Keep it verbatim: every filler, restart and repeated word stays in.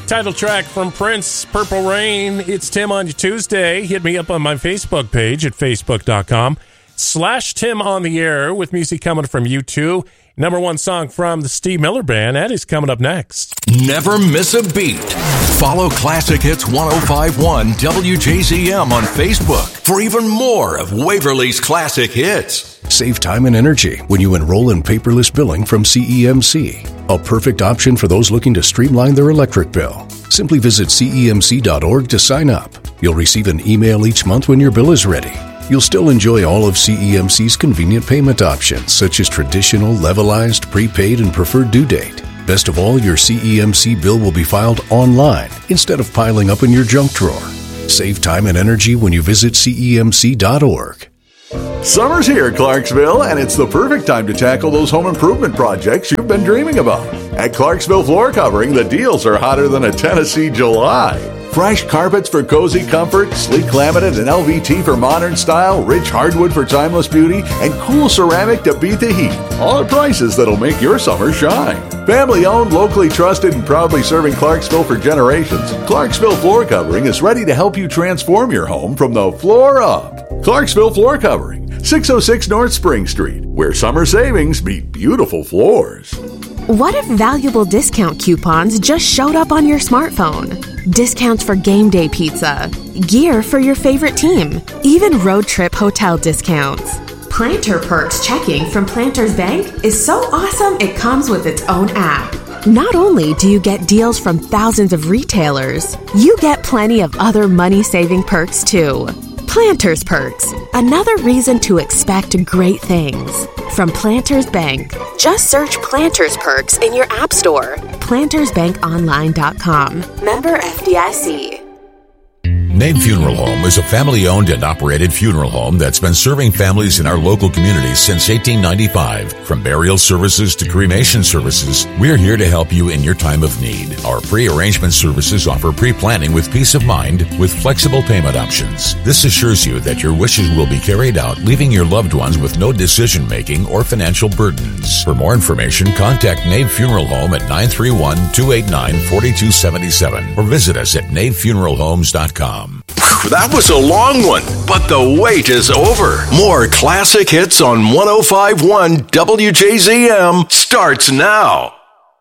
Title track from Prince, Purple Rain. It's Tim on your Tuesday. Hit me up on my Facebook page at facebook.com slash Tim on the air with music coming from you too. Number one song from the Steve Miller Band. That is coming up next. Never miss a beat. Follow Classic Hits ten fifty-one W J Z M on Facebook for even more of Waverly's classic hits. Save time and energy when you enroll in paperless billing from C E M C. A perfect option for those looking to streamline their electric bill. Simply visit C E M C dot org to sign up. You'll receive an email each month when your bill is ready. You'll still enjoy all of C E M C's convenient payment options, such as traditional, levelized, prepaid, and preferred due date. Best of all, your C E M C bill will be filed online instead of piling up in your junk drawer. Save time and energy when you visit C E M C dot org. Summer's here, Clarksville, and it's the perfect time to tackle those home improvement projects you've been dreaming about. At Clarksville Floor Covering, the deals are hotter than a Tennessee July. Fresh carpets for cozy comfort, sleek laminate and L V T for modern style, rich hardwood for timeless beauty, and cool ceramic to beat the heat. All at prices that'll make your summer shine. Family owned, locally trusted, and proudly serving Clarksville for generations, Clarksville Floor Covering is ready to help you transform your home from the floor up. Clarksville Floor Covering, six oh six North Spring Street, where summer savings meet beautiful floors. What if valuable discount coupons just showed up on your smartphone? Discounts for game day pizza, gear for your favorite team, even road trip hotel discounts. Planter Perks checking from Planters Bank is so awesome it comes with its own app. Not only do you get deals from thousands of retailers, you get plenty of other money-saving perks too. Planters Perks, another reason to expect great things. From Planters Bank, just search Planters Perks in your app store. planters bank online dot com. Member F D I C. Nave Funeral Home is a family-owned and operated funeral home that's been serving families in our local communities since eighteen ninety-five. From burial services to cremation services, we're here to help you in your time of need. Our pre-arrangement services offer pre-planning with peace of mind with flexible payment options. This assures you that your wishes will be carried out, leaving your loved ones with no decision-making or financial burdens. For more information, contact Nave Funeral Home at nine three one, two eight nine, four two seven seven or visit us at nave funeral homes dot com. That was a long one, but the wait is over. More classic hits on ten fifty-one W J Z M starts now.